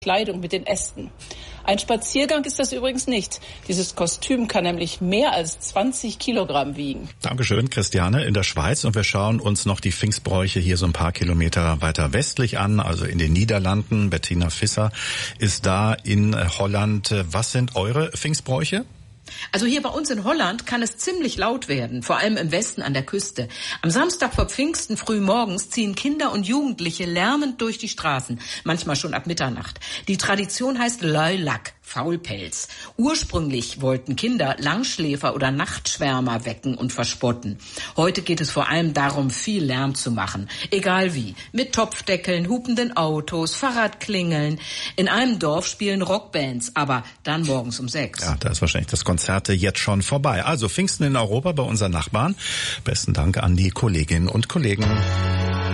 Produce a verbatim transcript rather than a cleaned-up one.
Kleidung mit den Ästen. Ein Spaziergang ist das übrigens nicht. Dieses Kostüm kann nämlich mehr als zwanzig Kilogramm wiegen. Dankeschön, Christiane, in der Schweiz. Und wir schauen uns noch die Pfingstbräuche hier so ein paar Kilometer weiter westlich an, also in den Niederlanden. Bettina Visser ist da in Holland. Was sind eure Pfingstbräuche? Also hier bei uns in Holland kann es ziemlich laut werden, vor allem im Westen an der Küste. Am Samstag vor Pfingsten früh morgens ziehen Kinder und Jugendliche lärmend durch die Straßen, manchmal schon ab Mitternacht. Die Tradition heißt Luilak, Faulpelz. Ursprünglich wollten Kinder Langschläfer oder Nachtschwärmer wecken und verspotten. Heute geht es vor allem darum, viel Lärm zu machen. Egal wie. Mit Topfdeckeln, hupenden Autos, Fahrradklingeln. In einem Dorf spielen Rockbands, aber dann morgens um sechs. Ja, da ist wahrscheinlich das Konzerte jetzt schon vorbei. Also Pfingsten in Europa bei unseren Nachbarn. Besten Dank an die Kolleginnen und Kollegen.